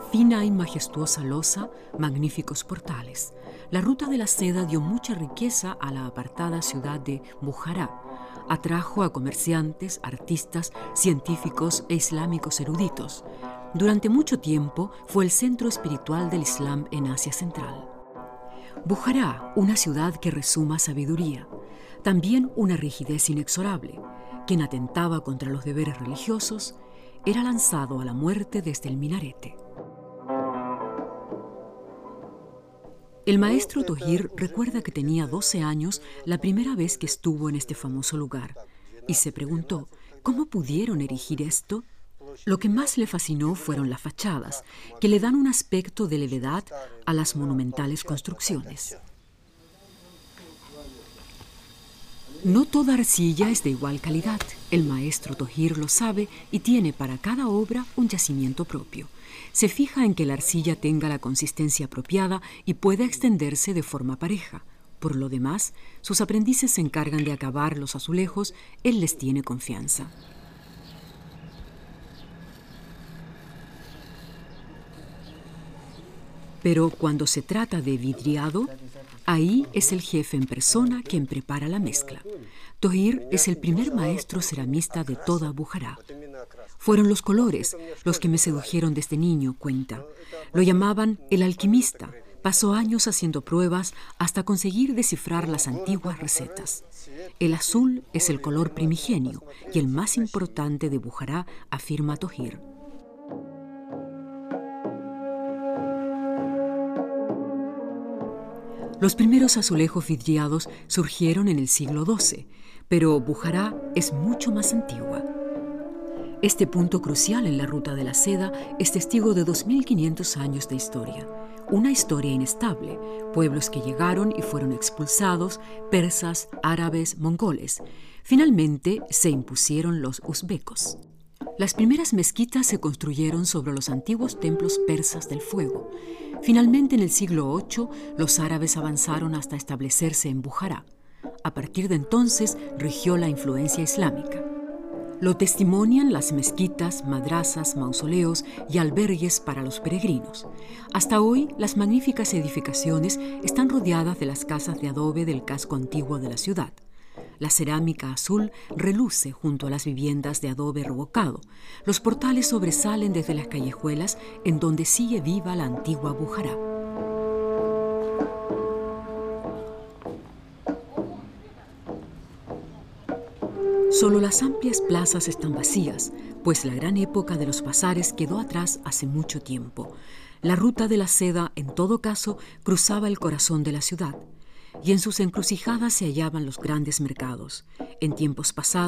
Fina y majestuosa losa, magníficos portales. La ruta de la seda dio mucha riqueza a la apartada ciudad de Bujará. Atrajo a comerciantes, artistas, científicos e islámicos eruditos. Durante mucho tiempo fue el centro espiritual del Islam en Asia Central. Bujará, una ciudad que resuma sabiduría. También una rigidez inexorable. Quien atentaba contra los deberes religiosos era lanzado a la muerte desde el minarete. El maestro Tohir recuerda que tenía 12 años la primera vez que estuvo en este famoso lugar y se preguntó cómo pudieron erigir esto. Lo que más le fascinó fueron las fachadas, que le dan un aspecto de levedad a las monumentales construcciones. No toda arcilla es de igual calidad. El maestro Tohir lo sabe y tiene para cada obra un yacimiento propio. Se fija en que la arcilla tenga la consistencia apropiada y pueda extenderse de forma pareja. Por lo demás, sus aprendices se encargan de acabar los azulejos, él les tiene confianza. Pero cuando se trata de vidriado, ahí es el jefe en persona quien prepara la mezcla. Tohir es el primer maestro ceramista de toda Bujará. Fueron los colores los que me sedujeron desde niño, cuenta. Lo llamaban el alquimista. Pasó años haciendo pruebas hasta conseguir descifrar las antiguas recetas. El azul es el color primigenio y el más importante de Bujará, afirma Tohir. Los primeros azulejos vidriados surgieron en el siglo XII, pero Bujará es mucho más antigua. Este punto crucial en la ruta de la seda es testigo de 2500 años de historia. Una historia inestable, pueblos que llegaron y fueron expulsados, persas, árabes, mongoles. Finalmente se impusieron los uzbecos. Las primeras mezquitas se construyeron sobre los antiguos templos persas del fuego. Finalmente, en el siglo VIII, los árabes avanzaron hasta establecerse en Bujará. A partir de entonces, rigió la influencia islámica. Lo testimonian las mezquitas, madrasas, mausoleos y albergues para los peregrinos. Hasta hoy, las magníficas edificaciones están rodeadas de las casas de adobe del casco antiguo de la ciudad. La cerámica azul reluce junto a las viviendas de adobe revocado. Los portales sobresalen desde las callejuelas en donde sigue viva la antigua Bujará. Solo las amplias plazas están vacías, pues la gran época de los bazares quedó atrás hace mucho tiempo. La ruta de la seda, en todo caso, cruzaba el corazón de la ciudad, y en sus encrucijadas se hallaban los grandes mercados. En tiempos pasados,